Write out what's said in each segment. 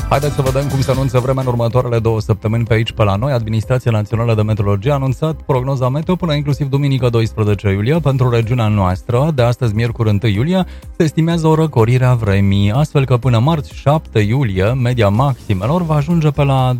Haideți să vedem cum se anunță vremea în următoarele 2 săptămâni pe aici, pe la noi. Administrația Națională de Meteorologie a anunțat prognoza meteo până inclusiv duminică 12 iulie pentru regiunea noastră. De astăzi, miercuri 1 iulie, se estimează o răcorire a vremii, astfel că până marți 7 iulie, media maximelor va ajunge pe la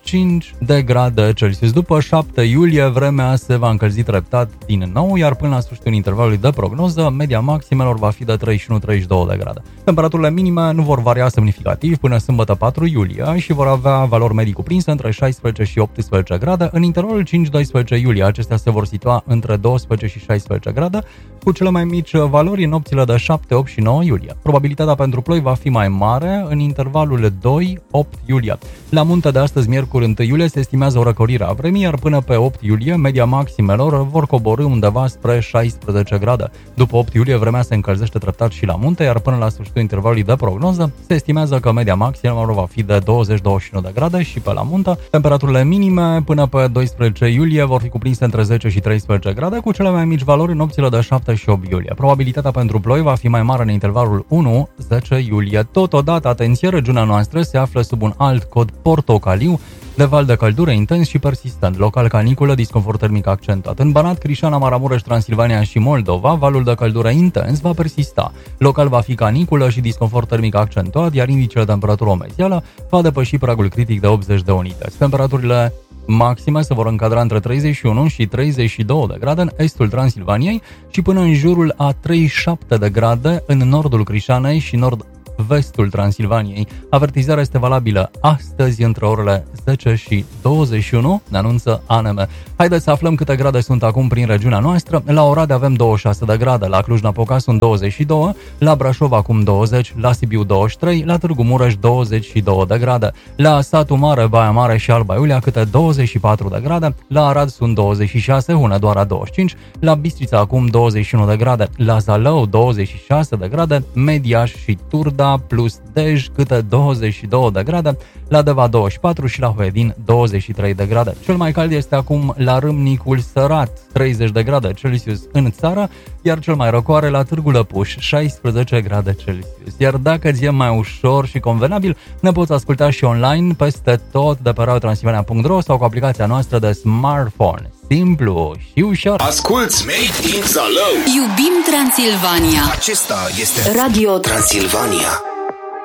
25 de grade Celsius. După 7 iulie, vremea se va încălzi treptat din nou, iar până la sfârșitul intervalului de prognoză, media maximelor va fi de 31-32 de grade. Temperaturile minime nu vor varia semnificativ până sâmbătă 4 iulie și vor avea valori medii cuprinse între 16 și 18 grade. În intervalul 5-12 iulie acestea se vor situa între 12 și 16 grade, cu cele mai mici valori în nopțile de 7, 8 și 9 iulie. Probabilitatea pentru ploi va fi mai mare în intervalul 2-8 iulie. La munte de astăzi, miercuri 1 iulie, se estimează o răcorire a vremii, iar până pe 8 iulie, media maximelor vor coborî undeva spre 16 grade. După 8 iulie, vremea se încălzește treptat și la munte, iar până la sfârșitul intervalului de prognoză, se estimează că media maximelor va fi de 20-21 de grade și pe la munte. Temperaturile minime până pe 12 iulie vor fi cuprinse între 10 și 13 grade, cu cele mai mici valori în nopțile de 7 și 8 iulie. Probabilitatea pentru ploi va fi mai mare în intervalul 1-10 iulie. Totodată, atenție, regiunea noastră se află sub un alt cod portocaliu de val de căldură intens și persistent. Local caniculă, disconfort termic accentuat. În Banat, Crișana, Maramureș, Transilvania și Moldova, valul de căldură intens va persista. Local va fi caniculă și disconfort termic accentuat, iar indicele de temperatură omezială va depăși pragul critic de 80 de unități. Temperaturile maxime se vor încadra între 31 și 32 de grade în estul Transilvaniei și până în jurul a 37 de grade în nordul Crișanei și nord-vestul Transilvaniei. Avertizarea este valabilă astăzi între orele 10 și 21, ne anunță ANM. Haideți să aflăm câte grade sunt acum prin regiunea noastră. La Oradea avem 26 de grade, la Cluj-Napoca sunt 22, la Brașov acum 20, la Sibiu 23, la Târgu Mureș 22 de grade, la Satu Mare, Baia Mare și Alba Iulia câte 24 de grade, la Arad sunt 26, Hunedoara 25, la Bistrița acum 21 de grade, la Zalău 26 de grade, Mediaș și Turda plus Dej câte 22 de grade, la Deva 24 și la Huedin 23 de grade. Cel mai cald este acum la Râmnicul Sărat, 30 de grade Celsius în țară, iar cel mai răcoare la Târgu Lăpuș, 16 grade Celsius. Iar dacă ți-e mai ușor și convenabil, ne poți asculta și online peste tot de pe radiotransilvania.ro sau cu aplicația noastră de smartphone. Simplu și ușor. Asculți Made in Zalău. Iubim Transilvania. Acesta este Radio Transilvania.